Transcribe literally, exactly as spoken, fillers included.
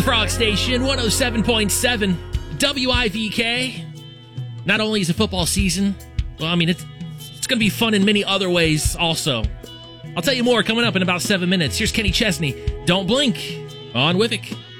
Frog Station one oh seven point seven W I V K. Not only is it football season, well, I mean, it's, it's going to be fun in many other ways also. I'll tell you more coming up in about seven minutes. Here's Kenny Chesney. Don't blink on Wivik.